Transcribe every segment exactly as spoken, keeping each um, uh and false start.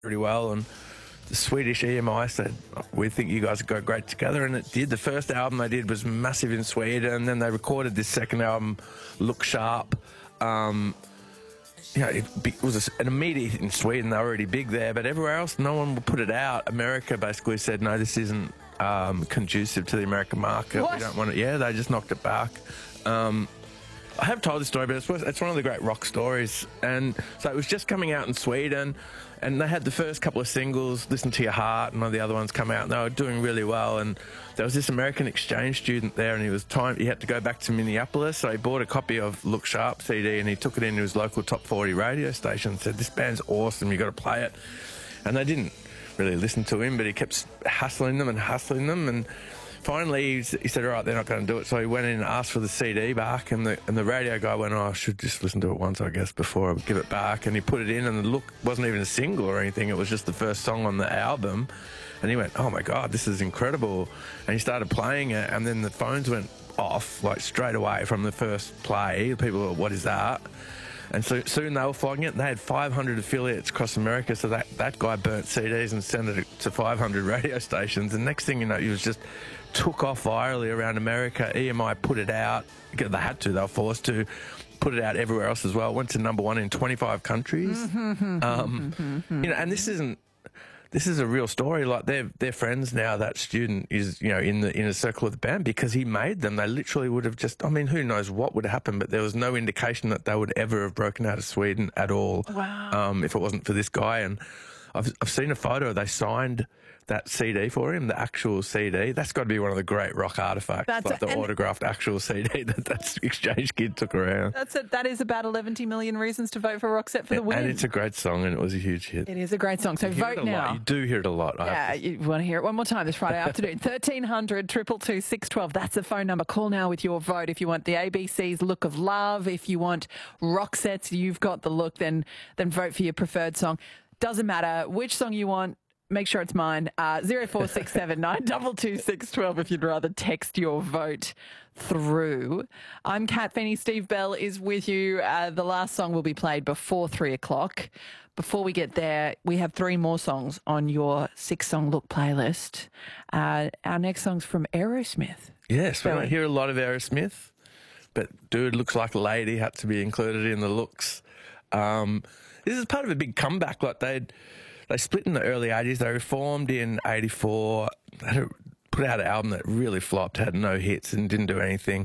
pretty well, and the Swedish E M I said, we think you guys go great together, and it did. The first album they did was massive in Sweden, and then they recorded this second album, Look Sharp. Um, you know, it, it was an immediate hit in Sweden. They were already big there, but everywhere else, no one would put it out. America basically said, no, this isn't um, conducive to the American market. What? We don't want it. Yeah, they just knocked it back. Um, I have told this story, but it's, it's one of the great rock stories. And so it was just coming out in Sweden, and they had the first couple of singles, Listen to Your Heart, and one of the other ones come out, and they were doing really well. And there was this American exchange student there, and he was time he had to go back to Minneapolis, so he bought a copy of Look Sharp C D, and he took it into his local top forty radio station and said, this band's awesome, you got to play it. And they didn't really listen to him, but he kept hustling them and hustling them, and finally, he said, all right, they're not going to do it. So he went in and asked for the C D back, and the and the radio guy went, oh, I should just listen to it once, I guess, before I give it back. And he put it in, and the Look wasn't even a single or anything. It was just the first song on the album. And he went, oh, my God, this is incredible. And he started playing it, and then the phones went off, like, straight away from the first play. People were, what is that? And so soon they were flogging it, and they had five hundred affiliates across America, so that, that guy burnt C Ds and sent it to five hundred radio stations, and next thing you know, he was just took off virally around America. E M I put it out, they had to, they were forced to put it out everywhere else as well. It went to number one in twenty-five countries. Mm-hmm, um, mm-hmm. You know, and this isn't, this is a real story. Like, they're they're friends now. That student is, you know, in the inner circle of the band because he made them. They literally would have just, I mean, who knows what would happen, but there was no indication that they would ever have broken out of Sweden at all. Wow. Um, if it wasn't for this guy. And I've I've seen a photo. They signed that C D for him, the actual C D. That's got to be one of the great rock artifacts, That's like the a, autographed actual C D that that exchange kid took around. That's it. That is about eleven million reasons to vote for Roxette for the win. And it's a great song, and it was a huge hit. It is a great song. So you hear vote it a now. lot. You do hear it a lot. I Yeah, have to... you want to hear it one more time this Friday afternoon. thirteen hundred, two two two, six one two. That's the phone number. Call now with your vote. If you want the A B C's Look of Love, if you want Roxette's You've Got the Look, then then vote for your preferred song. Doesn't matter which song you want. Make sure it's mine. Uh, zero four six seven nine two two six one two if you'd rather text your vote through. I'm Kat Feeney. Steve Bell is with you. Uh, the last song will be played before three o'clock. Before we get there, we have three more songs on your six-song Look playlist. Uh, our next song's from Aerosmith. Yes, we Billy. don't hear a lot of Aerosmith, but Dude Looks Like a Lady had to be included in the looks. Um, this is part of a big comeback. Like they'd... They split in the early eighties. They reformed in eighty-four. They had a, put out an album that really flopped, had no hits and didn't do anything.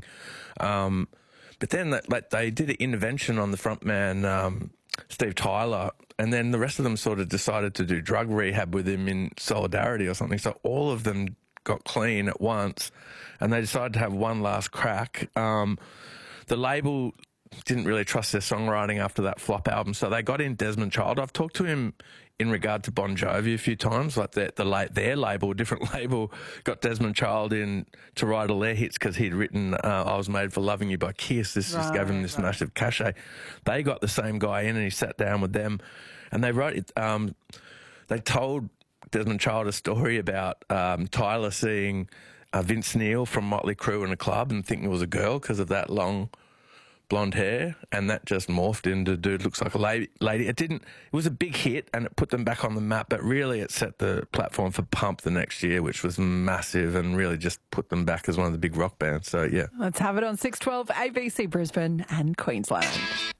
Um, but then that, like, they did an intervention on the frontman, um, Steve Tyler, and then the rest of them sort of decided to do drug rehab with him in solidarity or something. So all of them got clean at once, and they decided to have one last crack. Um, the label didn't really trust their songwriting after that flop album, so they got in Desmond Child. I've talked to him in regard to Bon Jovi a few times, like the, the late, their label, different label, got Desmond Child in to write all their hits because he'd written uh, I Was Made for Loving You by Kiss. This right, just gave him this right. massive massive cachet. They got the same guy in, and he sat down with them, and they wrote it. Um, they told Desmond Child a story about um, Tyler seeing uh, Vince Neil from Motley Crue in a club and thinking it was a girl because of that long blonde hair, and that just morphed into Dude Looks Like a Lady. It didn't, it was a big hit, and it put them back on the map, but really it set the platform for Pump the next year, which was massive, and really just put them back as one of the big rock bands. So, yeah. Let's have it on six twelve A B C Brisbane and Queensland.